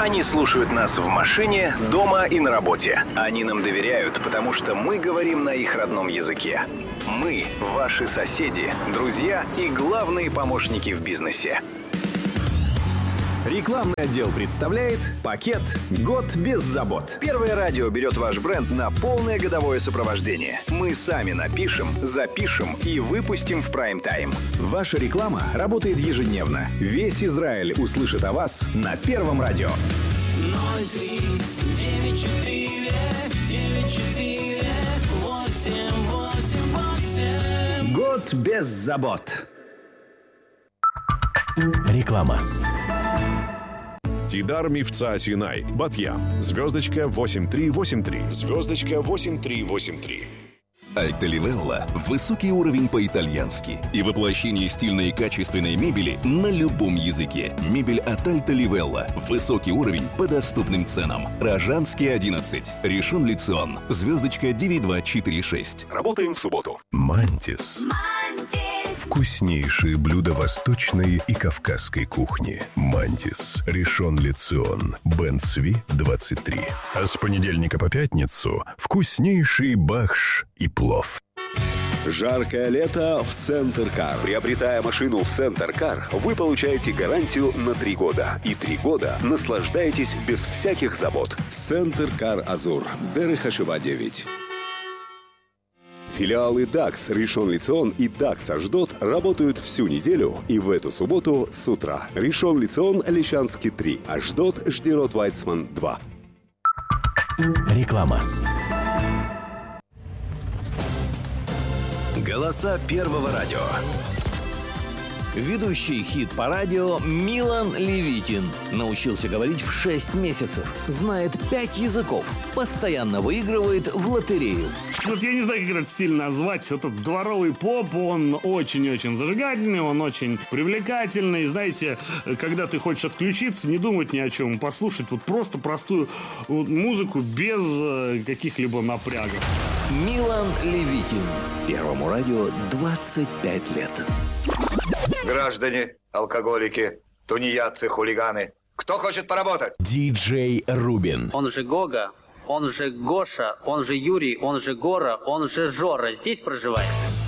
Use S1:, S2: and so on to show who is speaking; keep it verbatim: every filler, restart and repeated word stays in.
S1: Они слушают нас в машине, дома и на работе. Они нам доверяют, потому что мы говорим на их родном языке. Мы – ваши соседи, друзья и главные помощники в бизнесе.
S2: Рекламный отдел представляет пакет «Год без забот». Первое радио берет ваш бренд на полное годовое сопровождение. Мы сами напишем, запишем и выпустим в прайм-тайм. Ваша реклама работает ежедневно. Весь Израиль услышит о вас на Первом радио.
S3: ноль три девять четыре девять четыре восемь восемь восемь.
S2: Год без забот.
S4: Реклама.
S5: Тидар Мифца Синай, Батьям, звездочка восемь три восемь три, звездочка восемь три восемь три.
S6: Альта Ливелла – высокий уровень по-итальянски и воплощение стильной и качественной мебели на любом языке. Мебель от Альта Ливелла – высокий уровень по доступным ценам. Рожанский одиннадцать, Ришон Лицион, звездочка девять два четыре шесть.
S5: Работаем в субботу.
S7: Мантис. Вкуснейшие блюда восточной и кавказской кухни. Мантис, Ришон Лицион, Бен Цви, двадцать три. А с понедельника по пятницу вкуснейший бахш и плов.
S8: Жаркое лето в Центр Кар. Приобретая машину в Центр Кар, вы получаете гарантию на три года. И три года наслаждаетесь без всяких забот. Центр Кар Азур. Дерех Хашива девять. Филиалы дакс Ришон Лицион и дакс Ашдот работают всю неделю и в эту субботу с утра. Ришон Лицион, Лещанский три, Ашдот, Ждерот Вайцман два.
S4: Реклама.
S2: Голоса Первого радио.
S9: Ведущий хит по радио Милан Левитин. Научился говорить в шесть месяцев. Знает пять языков. Постоянно выигрывает в лотерею.
S10: Вот я не знаю, как этот стиль назвать. Этот дворовый поп, он очень-очень зажигательный, он очень привлекательный. Знаете, когда ты хочешь отключиться, не думать ни о чем, послушать вот просто простую вот музыку без каких-либо напрягов.
S9: Милан Левитин. Первому радио двадцать пять лет.
S11: Граждане, алкоголики, тунеядцы, хулиганы. Кто хочет поработать?
S4: Диджей Рубин.
S12: Он же Гога, он же Гоша, он же Юрий, он же Гора, он же Жора. Здесь проживает.